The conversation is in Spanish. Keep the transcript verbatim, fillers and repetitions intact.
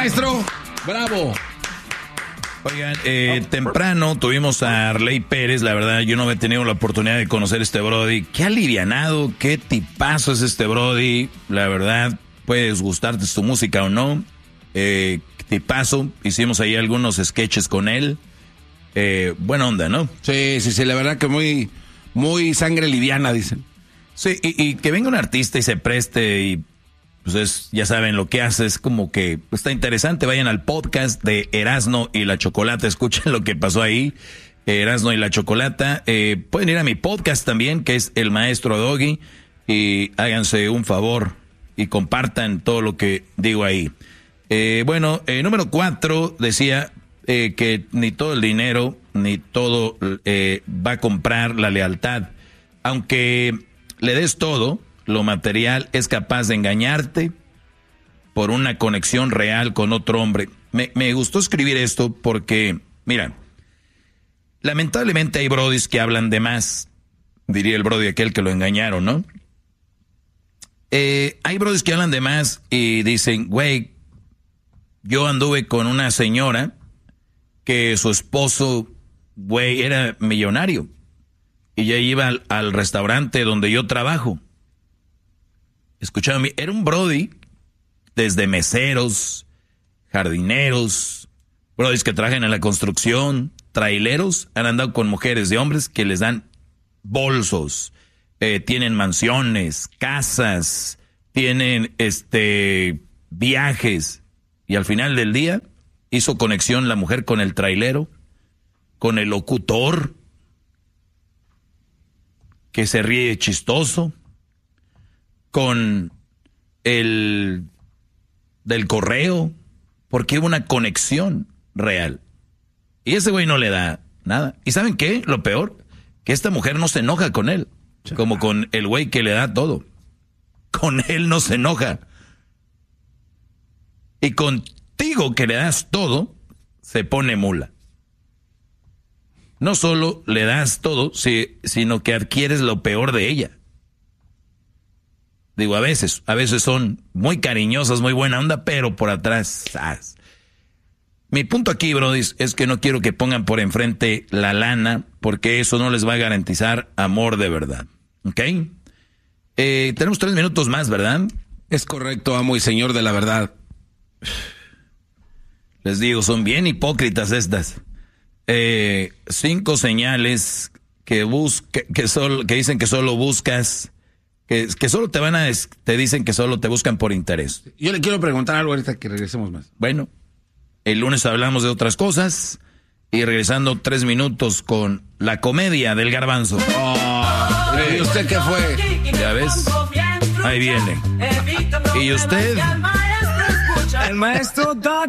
maestro. Bravo. Oigan, eh, temprano tuvimos a Arley Pérez, la verdad yo no había tenido la oportunidad de conocer a este brody. Qué alivianado, qué tipazo es este brody, la verdad, puedes gustarte su música o no, eh, tipazo, hicimos ahí algunos sketches con él, eh, buena onda, ¿no? Sí, sí, sí, la verdad que muy, muy sangre liviana, dicen. Sí, y, y que venga un artista y se preste y... Pues es, ya saben, lo que hace es como que está interesante. Vayan al podcast de Erasno y la Chocolata, escuchen lo que pasó ahí. Erasno y la Chocolata. Eh, pueden ir a mi podcast también, que es El Maestro Doggy, y háganse un favor y compartan todo lo que digo ahí. Eh, bueno, eh, número cuatro decía eh, que ni todo el dinero, ni todo eh, va a comprar la lealtad. Aunque le des todo, lo material es capaz de engañarte por una conexión real con otro hombre. Me, me gustó escribir esto porque, mira, lamentablemente hay brodis que hablan de más, diría el brody aquel que lo engañaron, ¿no? Eh, hay brodis que hablan de más y dicen, güey, yo anduve con una señora que su esposo, güey, era millonario y ya iba al, al restaurante donde yo trabajo. Escuchame, era un brody desde meseros, jardineros, brodis que trabajan en la construcción, traileros, han andado con mujeres de hombres que les dan bolsos, eh, tienen mansiones, casas, tienen este viajes, y al final del día hizo conexión la mujer con el trailero, con el locutor, que se ríe chistoso, con el del correo, porque hubo una conexión real. Y ese güey no le da nada. ¿Y saben qué? Lo peor, que esta mujer no se enoja con él, como con el güey que le da todo. Con él no se enoja. Y contigo que le das todo, se pone mula. No solo le das todo, sino que adquieres lo peor de ella. Digo, a veces, a veces son muy cariñosas, muy buena onda, pero por atrás, ¡zas! Mi punto aquí, brodis, es que no quiero que pongan por enfrente la lana, porque eso no les va a garantizar amor de verdad, ¿ok? Eh, tenemos tres minutos más, ¿verdad? Es correcto, amo y señor de la verdad. Les digo, son bien hipócritas estas. Eh, cinco señales que, busca, que, solo, que dicen que solo buscas... Que, que solo te van a, te dicen que solo te buscan por interés. Yo le quiero preguntar algo ahorita que regresemos más. Bueno, el lunes hablamos de otras cosas y regresando tres minutos con la comedia del garbanzo. Oh, ¿y usted qué fue? Ya ves, ahí viene. ¿Y usted? El maestro Doggy.